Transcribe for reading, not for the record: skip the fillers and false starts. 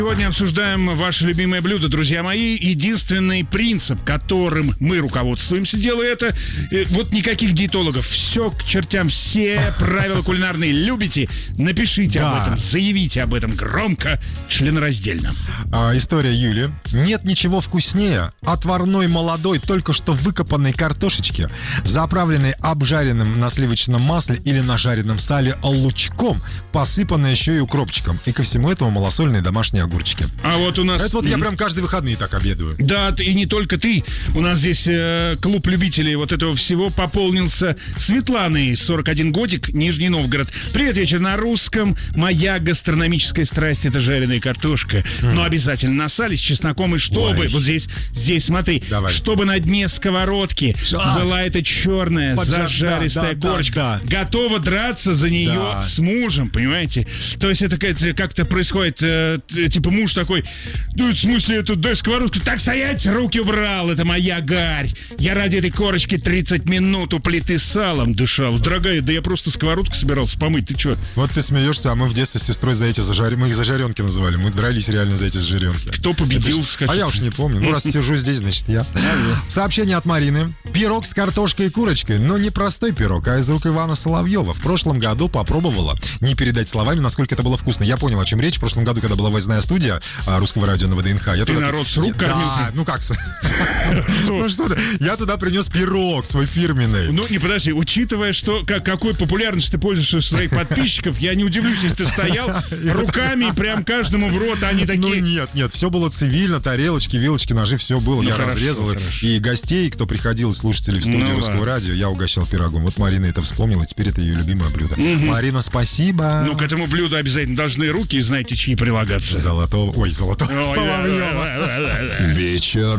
Сегодня обсуждаем ваше любимое блюдо, друзья мои. Единственный принцип, которым мы руководствуемся, делая это, вот никаких диетологов. Все к чертям, все правила кулинарные любите. Напишите об этом, заявите об этом громко, членораздельно. История Юли. Нет ничего вкуснее отварной молодой, только что выкопанной картошечки, заправленной обжаренным на сливочном масле или на жареном сале лучком, посыпанной еще и укропчиком. И ко всему этому малосольные домашние огурчики. А вот у нас... Это вот я прям каждые выходные так обедаю. Да, и не только ты. У нас здесь клуб любителей вот этого всего пополнился Светланой, 41 годик, Нижний Новгород. Привет, вечер на русском. Моя гастрономическая страсть — это жареная картошка. Но обязательно на сале с чесноком. И чтобы, вот здесь смотри, чтобы на дне сковородки была эта черная зажаристая корочка. Готова драться за нее с мужем, понимаете? То есть это как-то происходит, типа муж такой: ну, в смысле, эту дай сковородку, так стоять, руки убрал, это моя гарь. Я ради этой корочки 30 минут у плиты салом дышал. Дорогая, да я просто сковородку собирался помыть, ты чё? Вот ты смеешься, а мы в детстве с сестрой за эти мы их зажаренки называли. Мы дрались реально за эти зажаренки. Кто победил, скажи? А я уж не помню. Ну, раз сижу здесь, значит, я. Сообщение от Марины. Пирог с картошкой и курочкой, но не простой пирог, а из рук Ивана Соловьева. В прошлом году попробовала. Не передать словами, насколько это было вкусно. Я понял, о чем речь. В прошлом году, когда была выездная студия Русского радио на ВДНХ. Ты народ с рук кормил? Да, ну как? Ну что ты? Я туда принес пирог свой фирменный. Ну, не подожди, учитывая, что какой популярностью ты пользуешься у своих подписчиков, я не удивлюсь, если ты стоял руками и прям каждому в рот, а они такие... Ну нет, все было цивильно, тарелочки, вилочки, ножи, все было. Я разрезал. И гостей, кто приходил, слушателей в студию Русского радио, я угощал пирогом. Вот Марина это вспомнила, теперь это ее любимое блюдо. Марина, спасибо. Ну, к этому блюду обязательно должны руки, знаете, чьи прилагаться. Золотого Соловьева. Вечер